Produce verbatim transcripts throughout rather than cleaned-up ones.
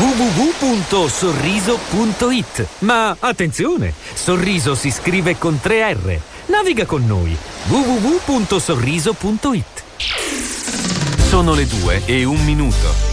w w w punto sorriso punto i t. Ma attenzione, Sorriso si scrive con tre R. Naviga con noi. w w w punto sorriso punto i t. Sono le due e un minuto.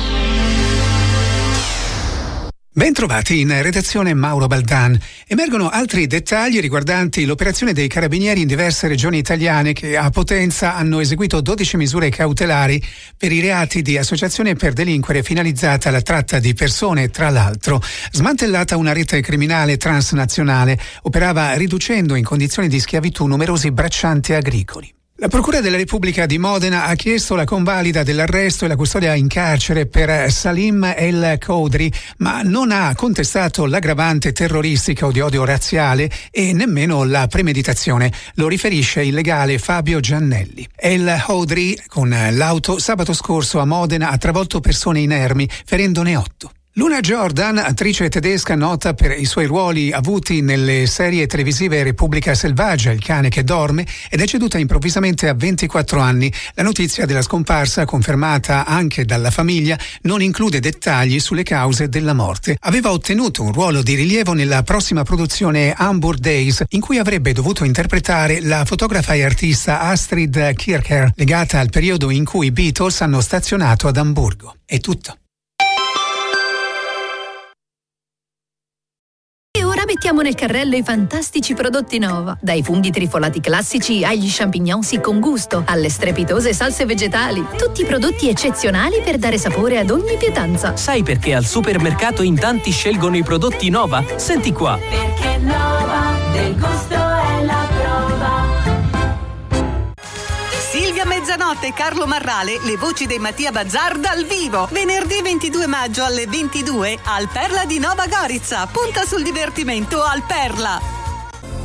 Bentrovati in redazione Mauro Baldan. Emergono altri dettagli riguardanti l'operazione dei carabinieri in diverse regioni italiane che a Potenza hanno eseguito dodici misure cautelari per i reati di associazione per delinquere finalizzata alla tratta di persone. Tra l'altro, smantellata una rete criminale transnazionale, operava riducendo in condizioni di schiavitù numerosi braccianti agricoli. La Procura della Repubblica di Modena ha chiesto la convalida dell'arresto e la custodia in carcere per Salim El Khoudry, ma non ha contestato l'aggravante terroristica o di odio razziale e nemmeno la premeditazione. Lo riferisce il legale Fabio Giannelli. El Khoudry, con l'auto, sabato scorso a Modena ha travolto persone inermi, ferendone otto. Luna Jordan, attrice tedesca nota per i suoi ruoli avuti nelle serie televisive Repubblica Selvaggia, Il cane che dorme, è deceduta improvvisamente a ventiquattro anni. La notizia della scomparsa, confermata anche dalla famiglia, non include dettagli sulle cause della morte. Aveva ottenuto un ruolo di rilievo nella prossima produzione Hamburg Days, in cui avrebbe dovuto interpretare la fotografa e artista Astrid Kircher, legata al periodo in cui i Beatles hanno stazionato ad Amburgo. È tutto. E ora mettiamo nel carrello i fantastici prodotti Nova. Dai funghi trifolati classici agli champignon con gusto, alle strepitose salse vegetali. Tutti prodotti eccezionali per dare sapore ad ogni pietanza. Sai perché al supermercato in tanti scelgono i prodotti Nova? Senti qua. Perché Nova del gusto è la prova. Silvia Mezzanotte e Carlo Marrale, le voci dei Mattia Bazzar dal vivo. Venerdì ventidue maggio alle ventidue al Perla di Nova Gorizia. Punta sul divertimento al Perla.